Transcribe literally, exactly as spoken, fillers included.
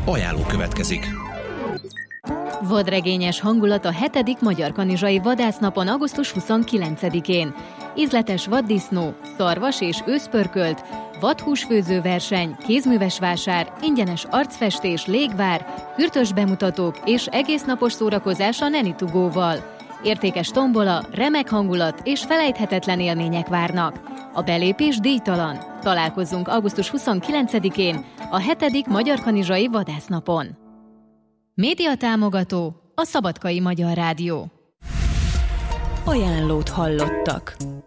Ajánló következik. Vadregényes hangulat a hetedik Magyar Kanizsai Vadásznapon augusztus huszonkilencedikén. Ízletes vaddisznó, szarvas és őszpörkölt, vadhúsfőzőverseny, kézműves vásár, ingyenes arcfestés, légvár, hürtös bemutatók és egésznapos szórakozás a Nenitugóval. Értékes tombola, remek hangulat és felejthetetlen élmények várnak. A belépés díjtalan. Találkozzunk augusztus huszonkilencedikén a hetedik Magyar Kanizsai Vadásznapon. Média támogató a Szabadkai Magyar Rádió. Ajánlót hallottak.